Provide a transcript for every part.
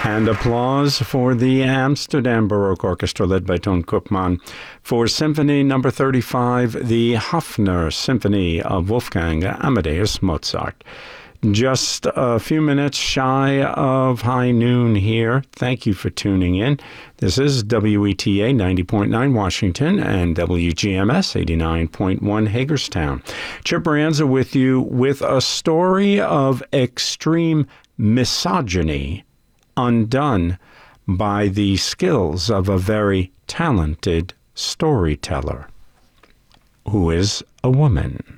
And applause for the Amsterdam Baroque Orchestra led by Ton Koopman for Symphony No. 35, the Hafner Symphony of Wolfgang Amadeus Mozart. Just a few minutes shy of high noon here. Thank you for tuning in. This is WETA 90.9 Washington and WGMS 89.1 Hagerstown. Chip Brianza with you with a story of extreme misogyny undone by the skills of a very talented storyteller, who is a woman.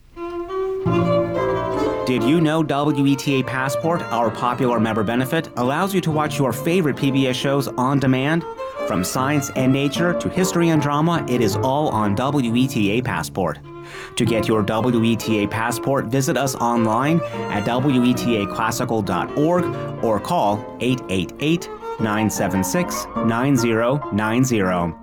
Did you know WETA Passport, our popular member benefit, allows you to watch your favorite PBS shows on demand? From science and nature to history and drama, it is all on WETA Passport. To get your WETA Passport, visit us online at wetaclassical.org or call 888-976-9090.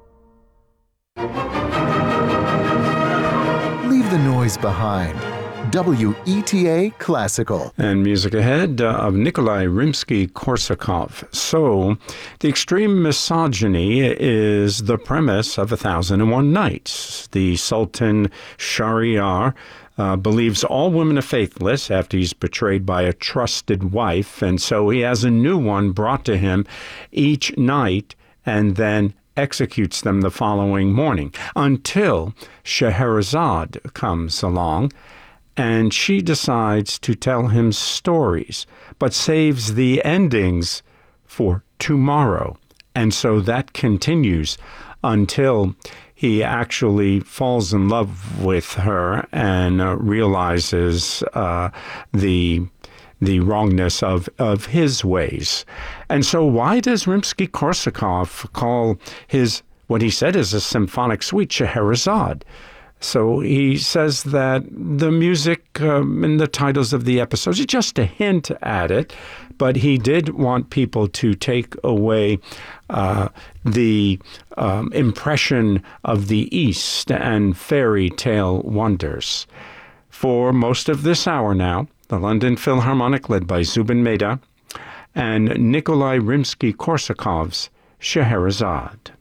Leave the noise behind. WETA Classical. And music ahead of Nikolai Rimsky-Korsakov. So, the extreme misogyny is the premise of 1001 Nights. The Sultan Shahryar believes all women are faithless after he's betrayed by a trusted wife, and so he has a new one brought to him each night and then executes them the following morning, until Scheherazade comes along, and she decides to tell him stories, but saves the endings for tomorrow. And so that continues until he actually falls in love with her and realizes the wrongness of his ways. And so why does Rimsky-Korsakov call his, what he said is a symphonic suite, Scheherazade? So he says that the music and the titles of the episodes are just a hint at it, but he did want people to take away the impression of the East and fairy tale wonders. For most of this hour now, the London Philharmonic, led by Zubin Mehta, and Nikolai Rimsky-Korsakov's Scheherazade.